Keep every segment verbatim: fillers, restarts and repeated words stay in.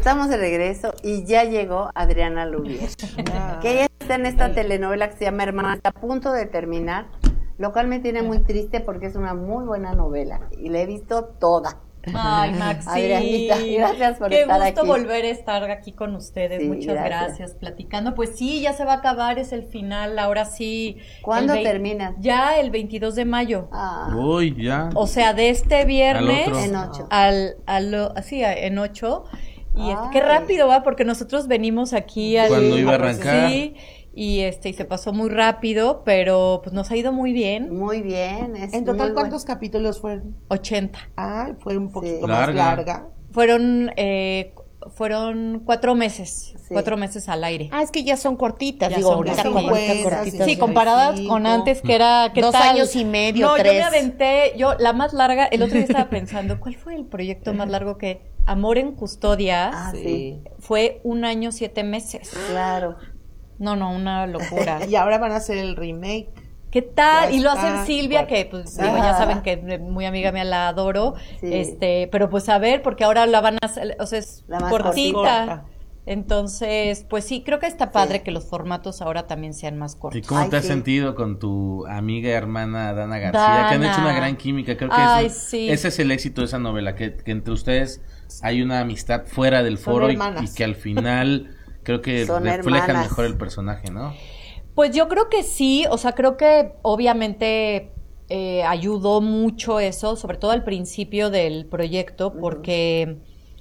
estamos de regreso y ya llegó Adriana Lubier, que ella está en esta telenovela que se llama Hermana, está a punto de terminar, lo cual me tiene muy triste porque es una muy buena novela y la he visto toda. Ay, Maxi, Adrianita, gracias por qué estar gusto aquí. volver a estar aquí con ustedes, Sí, muchas gracias. gracias. platicando. Pues sí, ya se va a acabar, es el final, ahora sí. ¿Cuándo el vei- terminas? Ya el veintidós de mayo. Ah, Uy, ya. O sea, de este viernes Al otro. en ocho. al, al sí, en ocho. Y este, qué Ay. rápido va, porque nosotros venimos aquí al, Cuando iba a arrancar. Sí, y este, y se pasó muy rápido, pero pues nos ha ido muy bien. Muy bien. Es En total, muy ¿cuántos capítulos fueron? ochenta. Ah, fue un poquito Sí. más Larga. larga. Fueron, eh, fueron cuatro meses, Sí. cuatro meses al aire. Ah, es que ya son cortitas, Ya digo, son ahorita cortitas. como ahorita Sí, cortitas. Sí, de comparadas cinco. con antes que era, ¿qué Dos tal? años y medio, No, yo tres. me aventé, yo, la más larga, el otro día estaba pensando, ¿cuál fue el proyecto más largo que, Amor en Custodia, Ah, sí, fue un año, siete meses? claro. No, no, una locura. Y ahora van a hacer el remake. ¿Qué tal? Ya Y lo está. hacen Silvia, que pues digo, ya saben que es muy amiga mía, la adoro. Sí. Este, pero pues a ver, porque ahora la van a hacer, o sea, es La más cortita. cortita. Entonces, pues sí, creo que está padre Sí. que los formatos ahora también sean más ¿Y cortos. cómo Ay, te has sí. sentido con tu amiga y hermana Dana García? Que han Dana. hecho una gran química. Creo que Ay, eso- sí. ese es el éxito de esa novela, que, que entre ustedes hay una amistad fuera del Son foro y, hermanas. y que al final creo que Son reflejan hermanas. mejor el personaje, ¿no? Pues yo creo que sí, o sea, creo que obviamente eh, ayudó mucho eso, sobre todo al principio del proyecto, porque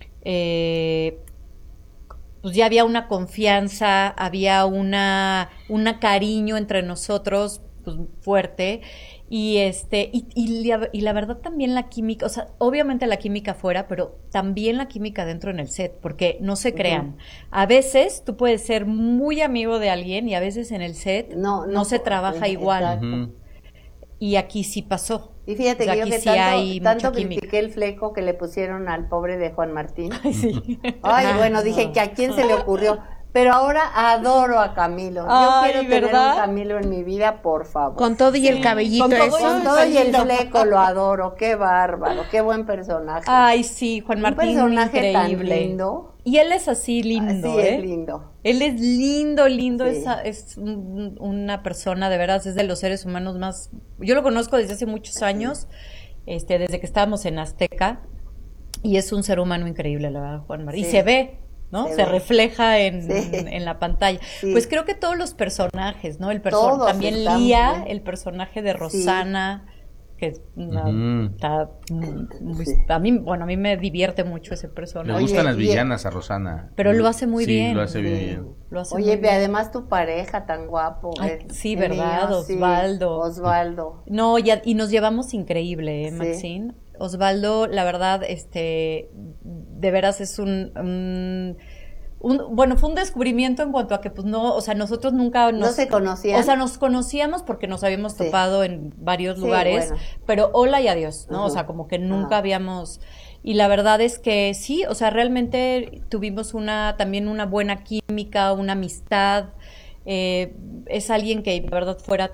eh, pues ya había una confianza, había una, una cariño entre nosotros, pues fuerte, y este, y, y, la, y la verdad también la química, o sea, obviamente la química afuera, pero también la química dentro en el set, porque no se crean. A veces tú puedes ser muy amigo de alguien y a veces en el set No, no, no, se trabaja eh, igual. exacto. Ujú. Y aquí sí pasó. Y fíjate O sea, que yo aquí que sí hay tanto, tanto mucha química. critiqué el fleco que le pusieron al pobre de Juan Martín. Sí. Ay, bueno, dije que a quién se le ocurrió. Pero ahora adoro a Camilo. Yo Ay, quiero tener ¿verdad? un Camilo en mi vida, por favor. Con todo y el cabellito con todo eso. Con todo y el fleco lo adoro. Qué bárbaro, qué buen personaje. Ay, sí, Juan Un Martín, personaje tan increíble. lindo. Y él es así lindo, Sí, ¿eh? es lindo. Él es lindo, lindo, Sí. es, es un- una persona, de verdad, es de los seres humanos más... Yo lo conozco desde hace muchos años, este, desde que estábamos en Azteca, y es un ser humano increíble, la verdad, Juan Martín. Sí. Y se ve, ¿no? Se Se, ve. refleja en, Sí. en, en la pantalla. Sí. Pues creo que todos los personajes, ¿no? El perso- Todos también están Lía, bien. el personaje de Rosana, que es una- Ujú. está muy- muy- Sí. a mí, bueno, a mí me divierte mucho ese Le personaje. Oye, gustan las y- villanas a Rosana. Pero lo hace muy Sí, bien. lo hace Sí. bien. Lo hace Oye, muy y bien. además tu pareja tan guapo. Ay, eh, sí, el ¿verdad? mío, sí, Osvaldo. Osvaldo. No, ya, y nos llevamos increíble, ¿eh, Sí. Maxine? Osvaldo, la verdad, este, de veras es un, un, un- bueno, fue un descubrimiento en cuanto a que, pues, no, o sea, nosotros nunca nos... ¿No se conocían? O sea, nos conocíamos porque nos habíamos Sí. topado en varios Sí, lugares, bueno. pero hola y adiós, ¿no? Ujú. O sea, como que nunca Ajá. habíamos... Y la verdad es que sí, o sea, realmente tuvimos una, también una buena química, una amistad. Eh, es alguien que, de verdad, fuera